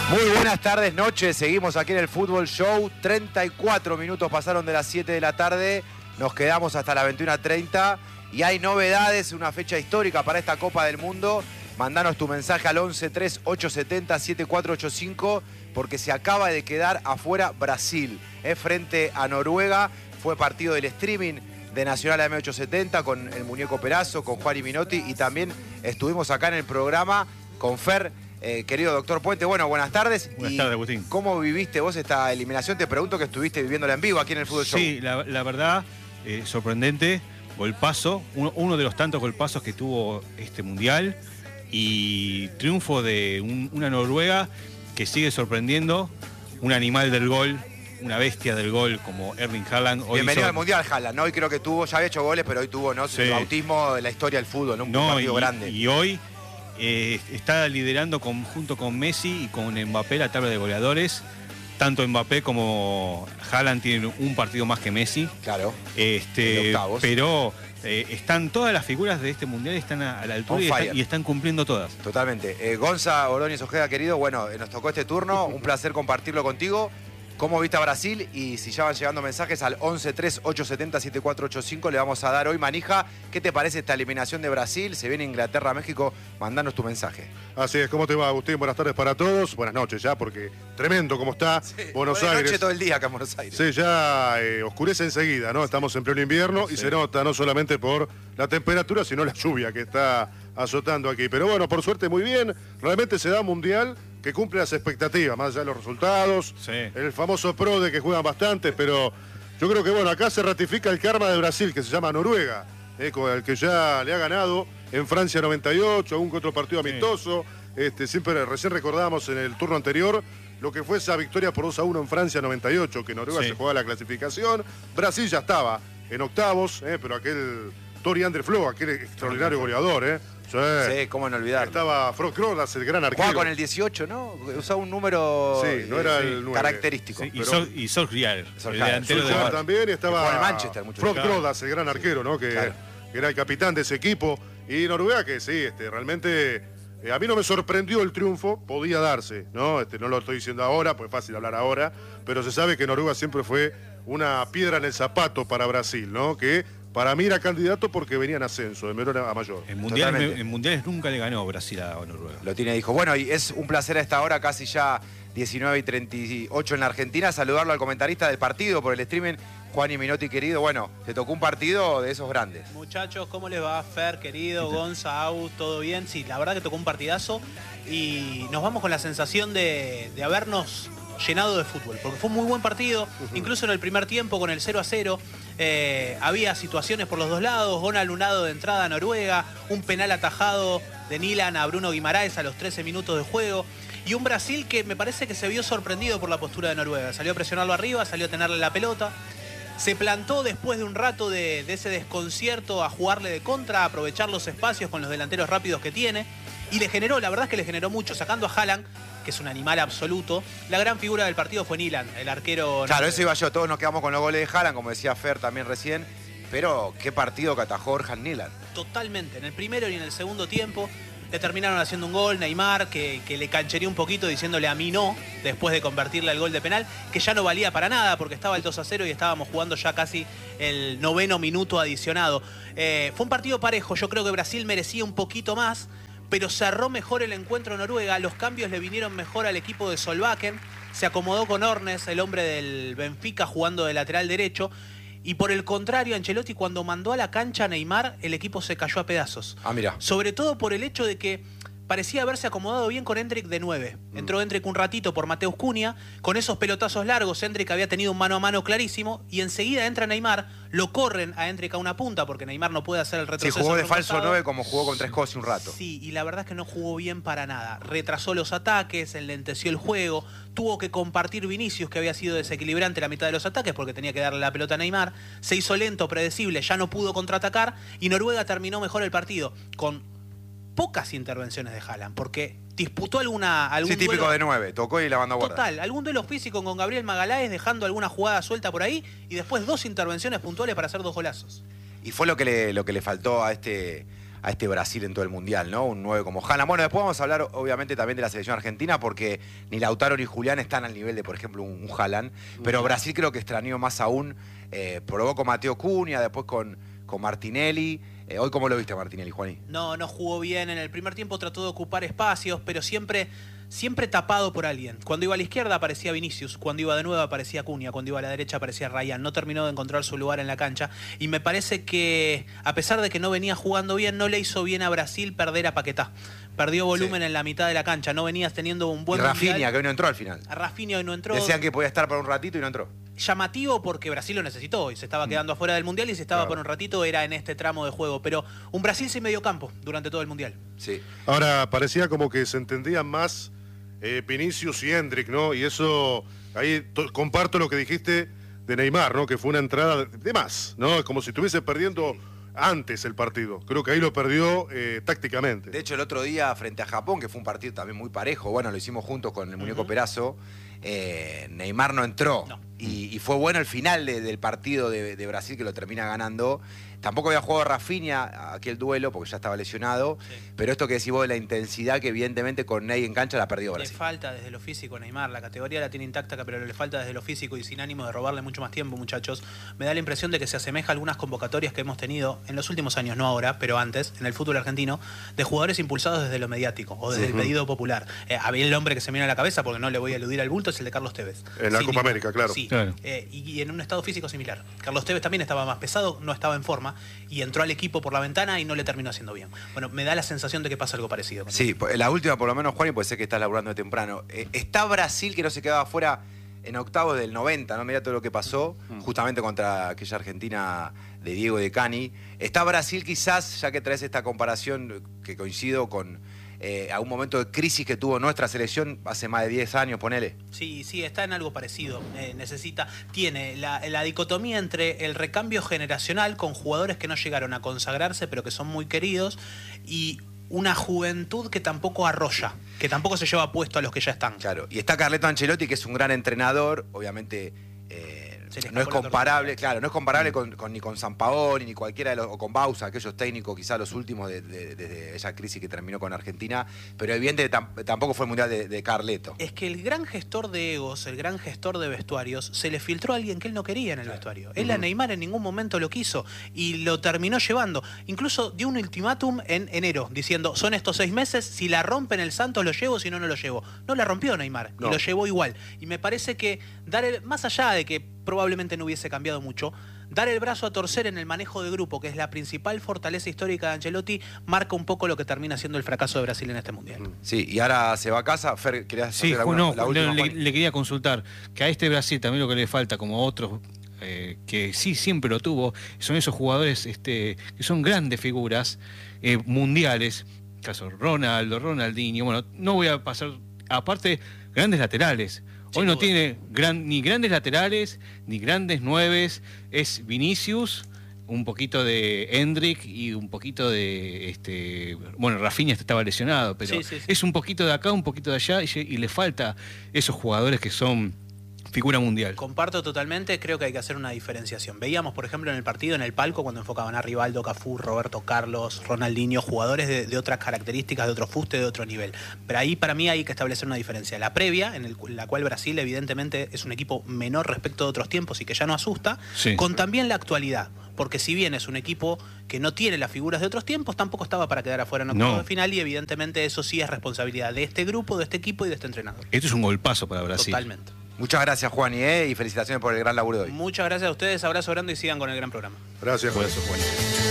Muy buenas tardes, noches. Seguimos aquí en el Fútbol Show. 34 minutos pasaron de las 7 de la tarde. Nos quedamos hasta las 21:30. Y hay novedades, una fecha histórica para esta Copa del Mundo. Mandanos tu mensaje al 11-3870-7485 porque se acaba de quedar afuera Brasil. Frente a Noruega. Fue partido del streaming de Nacional AM870 con el Muñeco Perazo, con Juan y Minotti. Y también estuvimos acá en el programa con Fer. Querido doctor Puente, bueno, buenas tardes. Buenas tardes, Agustín. ¿Cómo viviste vos esta eliminación? Te pregunto que estuviste viviéndola en vivo aquí en el Fútbol Show. Sí, la verdad, sorprendente, golpazo, uno de los tantos golpazos que tuvo este Mundial y triunfo de una Noruega que sigue sorprendiendo, un animal del gol, una bestia del gol como Erling Haaland. Bienvenido al Mundial, Haaland, ¿no? Hoy creo que tuvo, ya había hecho goles, pero hoy tuvo, ¿no? Sí. El bautismo de la historia del fútbol, ¿no? Un partido grande. Y hoy está liderando junto con Messi y con Mbappé la tabla de goleadores. Tanto Mbappé como Haaland tienen un partido más que Messi. Claro. Pero están todas las figuras de este Mundial están a la altura y están cumpliendo todas. Totalmente. Gonza Ordóñez Ojeda, querido, bueno, nos tocó este turno. Un placer compartirlo contigo. ¿Cómo viste a Brasil? Y si ya van llegando mensajes al 11-3870-7485, le vamos a dar hoy manija. ¿Qué te parece esta eliminación de Brasil? Se viene Inglaterra-México. Mandanos tu mensaje. Así es. ¿Cómo te va, Agustín? Buenas tardes para todos. Buenas noches ya, porque tremendo cómo está Buenos Aires. Noche todo el día acá en Buenos Aires. Sí, ya oscurece enseguida, ¿no? Estamos en pleno invierno y se nota no solamente por la temperatura, sino la lluvia que está azotando aquí. Pero bueno, por suerte muy bien. Realmente se da un mundial que cumple las expectativas, más allá de los resultados. Sí. El famoso pro de que juegan bastante, pero yo creo que bueno, acá se ratifica el karma de Brasil, que se llama Noruega, con el que ya le ha ganado en Francia 98, algún que otro partido amistoso. Siempre recién recordamos en el turno anterior lo que fue esa victoria por 2-1 en Francia 98, que Noruega se jugaba la clasificación. Brasil ya estaba en octavos, pero aquel Tori Andreflo, aquel extraordinario goleador, Sí, cómo no olvidar. Estaba Frog Krodas, el gran arquero. Jugaba con el 18, ¿no? Usaba un número no era el 9. Característico. Sí, y Solskjaer, el delantero de Solskjaer también, estaba el Manchester, Frog Krodas, el gran arquero, ¿no? Que era el capitán de ese equipo. Y Noruega que sí, realmente a mí no me sorprendió el triunfo, podía darse, ¿no? No lo estoy diciendo ahora, pues es fácil hablar ahora, pero se sabe que Noruega siempre fue una piedra en el zapato para Brasil, ¿no? Que para mí era candidato porque venía en ascenso, de menor a mayor. En mundiales nunca le ganó Brasil a Noruega. Lo tiene, dijo. Bueno, y es un placer a esta hora, casi ya 19:38 en la Argentina, saludarlo al comentarista del partido por el streaming, Juan y Minotti, querido. Bueno, te tocó un partido de esos grandes. Muchachos, ¿cómo les va? Fer, querido, Gonza, Agus, ¿todo bien? Sí, la verdad que tocó un partidazo y nos vamos con la sensación de habernos llenado de fútbol, porque fue un muy buen partido, incluso en el primer tiempo con el 0-0, había situaciones por los dos lados, gol anulado de entrada a Noruega, un penal atajado de Nilan a Bruno Guimaraes a los 13 minutos de juego, y un Brasil que me parece que se vio sorprendido por la postura de Noruega, salió a presionarlo arriba, salió a tenerle la pelota, se plantó después de un rato de ese desconcierto a jugarle de contra, a aprovechar los espacios con los delanteros rápidos que tiene, y le generó, la verdad es que le generó mucho, sacando a Haaland, que es un animal absoluto. La gran figura del partido fue Nilan, el arquero. Claro, eso iba yo. Todos nos quedamos con los goles de Haaland, como decía Fer también recién. Pero qué partido que atajó Orhan Nilan. Totalmente. En el primero y en el segundo tiempo le terminaron haciendo un gol. Neymar, que le canchereó un poquito diciéndole a mí no, después de convertirle el gol de penal, que ya no valía para nada porque estaba el 2-0 y estábamos jugando ya casi el 9º minuto adicionado. Fue un partido parejo. Yo creo que Brasil merecía un poquito más, pero cerró mejor el encuentro Noruega, los cambios le vinieron mejor al equipo de Solbakken, se acomodó con Ornes, el hombre del Benfica, jugando de lateral derecho, y por el contrario, Ancelotti cuando mandó a la cancha a Neymar, el equipo se cayó a pedazos. Mira. Sobre todo por el hecho de que parecía haberse acomodado bien con Endrick de 9. Entró Endrick un ratito por Mateus Cunha, con esos pelotazos largos, Endrick había tenido un mano a mano clarísimo, y enseguida entra Neymar, lo corren a Endrick a una punta, porque Neymar no puede hacer el retroceso. Sí, jugó de falso 9 como jugó contra Escocia un rato. Sí, y la verdad es que no jugó bien para nada. Retrasó los ataques, enlenteció el juego, tuvo que compartir Vinicius, que había sido desequilibrante la mitad de los ataques, porque tenía que darle la pelota a Neymar, se hizo lento, predecible, ya no pudo contraatacar, y Noruega terminó mejor el partido, con pocas intervenciones de Haaland, porque disputó algún típico duelo, de 9, tocó y la mandó a guardar. Total, algún duelo físico con Gabriel Magaláes, dejando alguna jugada suelta por ahí, y después 2 intervenciones puntuales para hacer 2 golazos. Y fue lo que le faltó a este a este Brasil en todo el Mundial, ¿no? Un 9 como Haaland. Bueno, después vamos a hablar obviamente también de la selección argentina porque ni Lautaro ni Julián están al nivel de, por ejemplo, un Haaland. Pero Brasil creo que extrañó más aún. Probó con Mateo Cunha, después con Martinelli. Hoy, ¿cómo lo viste a Martinelli, Juaní? No jugó bien. En el primer tiempo trató de ocupar espacios, pero siempre tapado por alguien. Cuando iba a la izquierda aparecía Vinicius, cuando iba de nuevo aparecía Cunha, cuando iba a la derecha aparecía Ryan. No terminó de encontrar su lugar en la cancha y me parece que, a pesar de que no venía jugando bien, no le hizo bien a Brasil perder a Paquetá. Perdió volumen en la mitad de la cancha, no venías teniendo un buen Rafinha, mundial. que hoy no entró al final. A Rafinha hoy no entró. Decían que podía estar por un ratito y no entró. Llamativo porque Brasil lo necesitó y se estaba quedando afuera del Mundial y si estaba por un ratito era en este tramo de juego. Pero un Brasil sin medio campo durante todo el Mundial. Sí. Ahora, parecía como que se entendían más Vinicius y Endrick, ¿no? Y eso, ahí comparto lo que dijiste de Neymar, ¿no? Que fue una entrada de más, ¿no? Como si estuviese perdiendo antes el partido. Creo que ahí lo perdió tácticamente. De hecho, el otro día frente a Japón, que fue un partido también muy parejo, bueno, lo hicimos juntos con el muñeco Perazo, Neymar no entró. No. Y fue bueno el final del partido de Brasil, que lo termina ganando. Tampoco había jugado Rafinha aquel duelo, porque ya estaba lesionado. Sí. Pero esto que decís vos de la intensidad, que evidentemente con Ney en cancha la perdió Brasil. Le falta desde lo físico Neymar, la categoría la tiene intacta, pero le falta desde lo físico y sin ánimo de robarle mucho más tiempo, muchachos. Me da la impresión de que se asemeja a algunas convocatorias que hemos tenido en los últimos años, no ahora, pero antes, en el fútbol argentino, de jugadores impulsados desde lo mediático o desde el pedido popular. Había el hombre que se me viene a la cabeza, porque no le voy a eludir al bulto, es el de Carlos Tevez. En la Copa América, claro. Sí, claro. Y en un estado físico similar. Carlos Tevez también estaba más pesado, no estaba en forma, y entró al equipo por la ventana y no le terminó haciendo bien. Bueno, me da la sensación de que pasa algo parecido. Sí, la última por lo menos, Juan, y puede ser que estás laburando de temprano. Está Brasil, que no se quedaba afuera en octavos del 90, ¿no? Mirá todo lo que pasó, justamente contra aquella Argentina de Diego de Cani. Está Brasil quizás, ya que traes esta comparación, que coincido con a un momento de crisis que tuvo nuestra selección hace más de 10 años, ponele. Sí, está en algo parecido. Tiene la dicotomía entre el recambio generacional con jugadores que no llegaron a consagrarse, pero que son muy queridos, y una juventud que tampoco arrolla, que tampoco se lleva puesto a los que ya están. Claro, y está Carleto Ancelotti, que es un gran entrenador, obviamente. No es comparable, claro, no es comparable ni con Sampaoli, ni cualquiera de los, o con Bausa, aquellos técnicos, quizás los últimos desde esa crisis que terminó con Argentina, pero evidentemente tampoco fue el Mundial de Carleto. Es que el gran gestor de egos, el gran gestor de vestuarios, se le filtró a alguien que él no quería en el vestuario. Él a Neymar en ningún momento lo quiso y lo terminó llevando. Incluso dio un ultimátum en enero, diciendo, son estos 6 meses, si la rompen el Santos lo llevo, si no, no lo llevo. No la rompió Neymar, y lo llevó igual. Y me parece que más allá de que probablemente no hubiese cambiado mucho, dar el brazo a torcer en el manejo de grupo, que es la principal fortaleza histórica de Ancelotti, marca un poco lo que termina siendo el fracaso de Brasil en este Mundial. Sí, y ahora se va a casa. Fer, ¿querías hacer la última? Le quería consultar que a este Brasil también lo que le falta, como otros que sí siempre lo tuvo, son esos jugadores que son grandes figuras mundiales, caso Ronaldo, Ronaldinho, bueno, no voy a pasar, aparte, grandes laterales. Hoy no tiene ni grandes laterales, ni grandes nueves. Es Vinicius, un poquito de Endrick y un poquito de... bueno, Rafinha estaba lesionado, pero es un poquito de acá, un poquito de allá, y le falta esos jugadores que son figura mundial. Comparto totalmente, creo que hay que hacer una diferenciación. Veíamos, por ejemplo, en el partido, en el palco, cuando enfocaban a Rivaldo, Cafú, Roberto Carlos, Ronaldinho, jugadores de otras características, de otro fuste, de otro nivel. Pero ahí, para mí, hay que establecer una diferencia. La previa, en la cual Brasil, evidentemente, es un equipo menor respecto de otros tiempos y que ya no asusta, con también la actualidad. Porque si bien es un equipo que no tiene las figuras de otros tiempos, tampoco estaba para quedar afuera en octavos de final, y evidentemente eso sí es responsabilidad de este grupo, de este equipo y de este entrenador. Esto es un golpazo para Brasil. Totalmente. Muchas gracias, Juan, y felicitaciones por el gran laburo de hoy. Muchas gracias a ustedes, abrazo grande y sigan con el gran programa. Gracias, Juan.